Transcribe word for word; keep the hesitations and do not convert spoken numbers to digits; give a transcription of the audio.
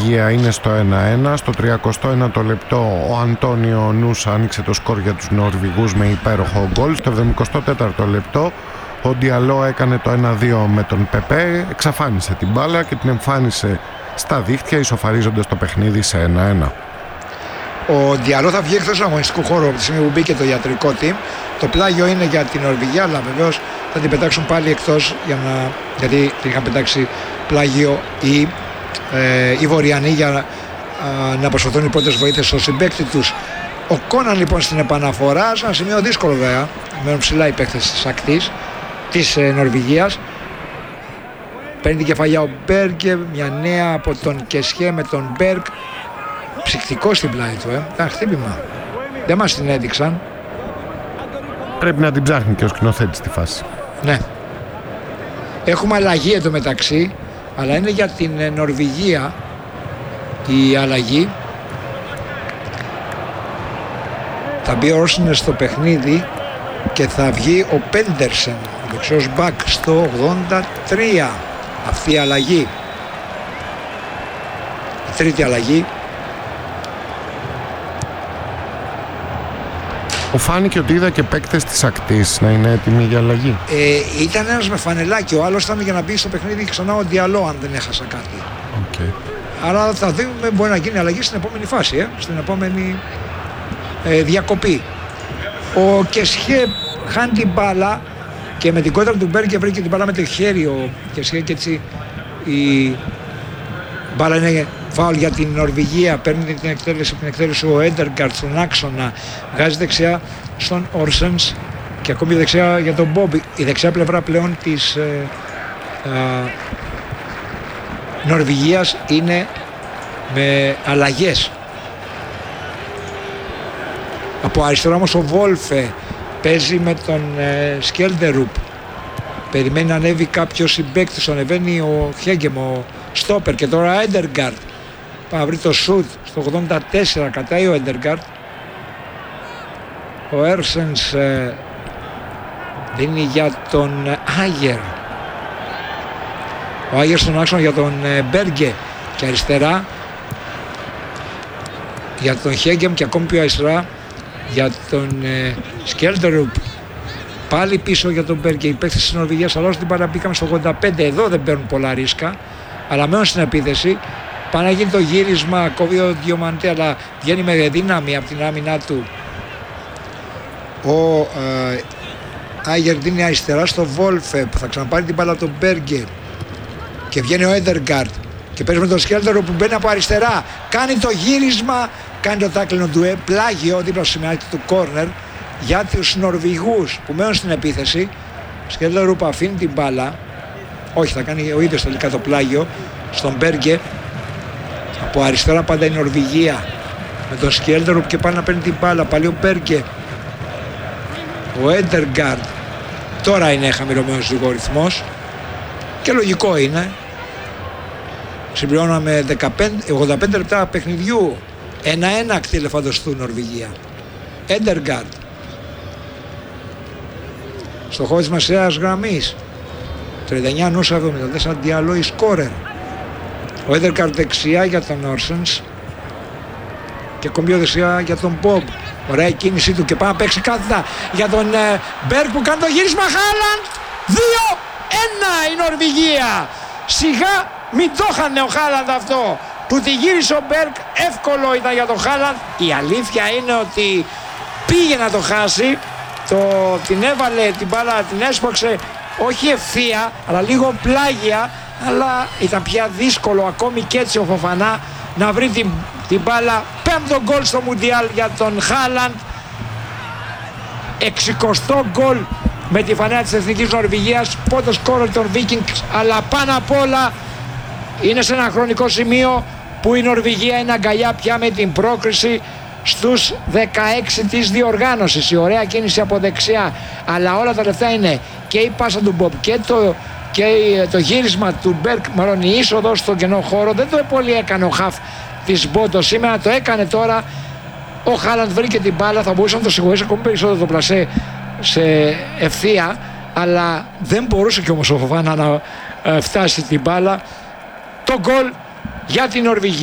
Νορβηγία είναι στο ένα ένα. Στο τριακοστό ένατο λεπτό ο Αντώνιο Νούσα άνοιξε το σκορ για τους Νορβηγούς με υπέροχο γκολ. Στο εβδομηκοστό τέταρτο λεπτό ο Διαλό έκανε το ένα δύο με τον Πεπέ, εξαφάνισε την μπάλα και την εμφάνισε στα δίχτυα, ισοφαρίζοντας το παιχνίδι σε ένα ένα. Ο Διαλό θα βγει εκτός αγωνιστικού χώρου από τη στιγμή που μπήκε το ιατρικό team. Το πλάγιο είναι για την Νορβηγία, αλλά βεβαίως θα την πετάξουν πάλι εκτός, για να, γιατί την είχαν πετάξει πλάγιο οι, ε, οι Βορειανοί για α, να προσφερθούν οι πρώτες βοήθειες στο συμπαίκτη τους. Ο Κόναν λοιπόν στην επαναφορά, σε ένα σημείο δύσκολο βέβαια, μένουν ψηλά οι παίκτες της ακτής της ε, Νορβηγίας. Παίρνει την κεφαλιά ο Μπέργκε, μια νέα από τον Κεσχέ με τον Μπέργκ. Ψυχτικό στην πλάτη του, ε. Ήταν χτύπημα. Δεν μας την έδειξαν. Πρέπει να την ψάχνει και ο σκηνοθέτης στη φάση. Ναι. Έχουμε αλλαγή εντωμεταξύ, αλλά είναι για την Νορβηγία η αλλαγή. Θα μπει ο Όρσινερ στο παιχνίδι και θα βγει ο Πέντερσεν, ο δεξιός μπακ, στο ογδόντα τρία. Αυτή η αλλαγή. Η τρίτη αλλαγή. Μου φάνηκε ότι είδα και παίκτες της ακτής να είναι έτοιμοι για αλλαγή. Ε, ήταν ένας με φανελάκι, ο άλλος ήταν για να μπει στο παιχνίδι ξανά ο Διαλό, αν δεν έχασα κάτι. Okay. Άρα θα δούμε, μπορεί να γίνει αλλαγή στην επόμενη φάση, ε, στην επόμενη ε, διακοπή. Ο Κεσχέ χάνει την μπάλα και με την κόντρα του Μπέργκε βρήκε την μπάλα με το χέρι ο Κεσχέ και έτσι η μπάλα είναι φάουλ για την Νορβηγία. Παίρνει την εκτέλεση, την εκτέλεση ο Έντεργαρτ στον άξονα, βγάζει δεξιά στον Όρσενς και ακόμη δεξιά για τον Μπόμπι. Η δεξιά πλευρά πλέον της ε, ε, Νορβηγίας είναι με αλλαγές. Από αριστερά όμως ο Βόλφε παίζει με τον ε, Σκέλντερουπ. Περιμένει να ανέβει κάποιος συμπαίκτης, ανεβαίνει ο Χέγκεμ, ο Στόπερ, και τώρα Έντεργαρτ. Πάει να βρει το σουτ στο ογδόντα τέσσερα, κατάει ο Έντεργαρτ. Ο Έρσενς ε, δίνει για τον ε, Άγερ. Ο Άγερ στον άξονα για τον ε, Μπέργκε και αριστερά για τον Χέγκεμ και ακόμη πιο αριστερά για τον ε, Σκέλντερουπ. Πάλι πίσω για τον Μπέργκε. Οι παίκτες της Νορβηγίας αλλάζουν την μπάλα, μπήκαμε στο ογδόντα πέντε. Εδώ δεν παίρνουν πολλά ρίσκα, αλλά μένουν στην επίθεση. Πάνε να γίνει το γύρισμα, κόβει ο Διομαντέ, αλλά βγαίνει με δύναμη από την άμυνά του. Ο ε, Άγερ δίνει αριστερά στο Βόλφε που θα ξαναπάρει την μπάλα από τον Μπέργκε και βγαίνει ο Έντεργαρτ και παίζει με τον Σκέλτερο που μπαίνει από αριστερά, κάνει το γύρισμα, κάνει το τάκλινο του ε, πλάγιο δίπλα στο σημειάκι του κόρνερ για τους Νορβηγούς που μένουν στην επίθεση. Σκέλτερο που αφήνει την μπάλα, όχι, θα κάνει ο ίδιος τελικά το πλάγιο στον Μπέργκε. Από αριστερά πάντα η Νορβηγία με τον Σκέλτερουπ και πάνε να παίρνει την μπάλα. Πάλι ο Μπέργκε. Ο Έντεργαρτ. Τώρα είναι χαμηλωμένος λίγο ο ρυθμός και λογικό είναι. Συμπληρώναμε δεκαπέντε, ογδόντα πέντε λεπτά παιχνιδιού. ένα ένα κτήλε φανταστού Νορβηγία. Έντεργαρτ στο χώρο της μεσαίας γραμμής. τριάντα εννιά Νούσα, εβδομήντα τέσσερα Διαλό η σκόρερ. Ο Έντεργαρτ δεξιά για τον Όρσενς και κομπιό δεξιά για τον Μπομπ. Ωραία η κίνησή του και πάει να παίξει κάθετα για τον ε, Μπέργκ που κάνει το γύρισμα. Χάλαντ δύο ένα η Νορβηγία. Σιγά μην το είχανε ο Χάλαντ αυτό που τη γύρισε ο Μπέργκ. Εύκολο ήταν για τον Χάλαντ. Η αλήθεια είναι ότι πήγε να το χάσει, το, την έβαλε την μπάλα, την έσπρωξε όχι ευθεία αλλά λίγο πλάγια, αλλά ήταν πια δύσκολο ακόμη και έτσι ο Φοφανά να βρει την, την μπάλα. Πέμπτο γκολ στο Μουντιάλ για τον Χάλαντ, εξηκοστό γκολ με τη φανέλα της Εθνικής Νορβηγίας, πρώτο σκόρερ των Vikings, αλλά πάνω απ' όλα είναι σε ένα χρονικό σημείο που η Νορβηγία είναι αγκαλιά πια με την πρόκριση στους δεκαέξι της διοργάνωσης. Η ωραία κίνηση από δεξιά, αλλά όλα τα λεφτά είναι και η πάσα του Μπομπ και το, και το γύρισμα του Μπέρκ, μάλλον η είσοδο στον κενό χώρο. Δεν το πολύ έκανε ο χαφ της Μπότο σήμερα, το έκανε τώρα. Ο Χάλαντ βρήκε την μπάλα, θα μπορούσε να το συγχωρήσει ακόμη περισσότερο το πλασέ σε ευθεία, αλλά δεν μπορούσε και όμως ο Φοφάνα να φτάσει την μπάλα. Το γκολ για την Νορβηγία.